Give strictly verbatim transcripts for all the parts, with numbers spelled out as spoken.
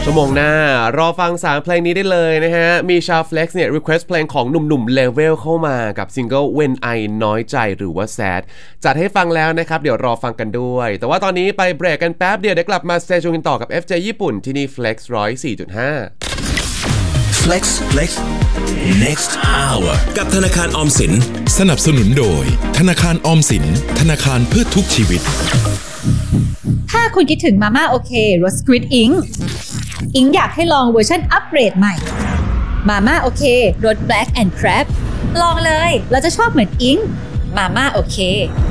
ชั่วโมงหน้ารอฟังสามเพลงนี้ได้เลยนะฮะมีชาว Flex เนี่ย request เพลงของหนุ่มๆ Level เข้ามากับซิงเกิล When I น้อยใจหรือว่า Sad จัดให้ฟังแล้วนะครับเดี๋ยวรอฟังกันด้วยแต่ว่าตอนนี้ไปเบรกกันแป๊บเดียวเดี๋ยวกลับมาสเตจกันต่อกับ เอฟ เจ ญี่ปุ่นที่นี่ Flex หนึ่งศูนย์สี่จุดห้า Flex Flex Next Hour กับธนาคารออมสินสนับสนุนโดยธนาคารออมสินธนาคารเพื่อทุกชีวิตถ้าคุณคิดถึงมาม่าโอเครส Squid Ink อิงอยากให้ลองเวอร์ชันอัปเกรดใหม่มาม่าโอเครส Black and Crab ลองเลยเราจะชอบเหมือนอิงมาม่าโอเค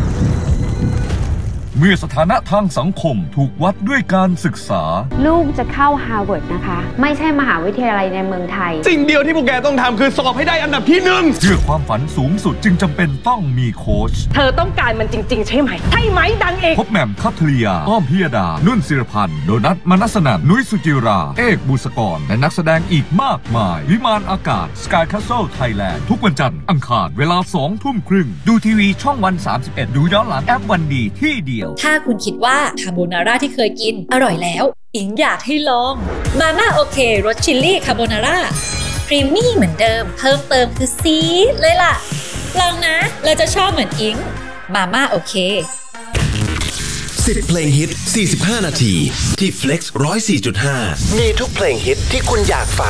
เมื่อสถานะทางสังคมถูกวัดด้วยการศึกษาลูกจะเข้าฮาร์วาร์ดนะคะไม่ใช่มหาวิทยาลัยในเมืองไทยสิ่งเดียวที่พวกแกต้องทำคือสอบให้ได้อันดับที่หนึ่งเพื่อความฝันสูงสุดจึงจำเป็นต้องมีโค้ชเธอต้องการมันจริงๆใช่ไหมใช่ไหมดังเอกพบแหม่มคัทลียาอ้อมพิยดานุ่นศิรพันธ์โดนัทมนัสนันท์นุ้ยสุจิราเอกบุษกรและนักแสดงอีกมากมายวิมานอากาศ Sky Castle Thailand ทุกวันจันทร์อังคารเวลาสองทุ่มครึ่งดูทีวีช่องวันสามสิบเอ็ดดูย้อนหลังแอปวันดีที่เดียวถ้าคุณคิดว่าคาโบนาร่าที่เคยกินอร่อยแล้วอิงอยากให้ลองมาม่าโอเครสชิลลี่คาโบนาร่าครีมมี่เหมือนเดิมเพิ่มเติมคือซีดเลยล่ะลองนะเราจะชอบเหมือนอิงมาม่าโอเคสิบเพลงฮิตสี่สิบห้านาทีที่ Flex หนึ่งศูนย์สี่จุดห้ามีทุกเพลงฮิตที่คุณอยากฟัง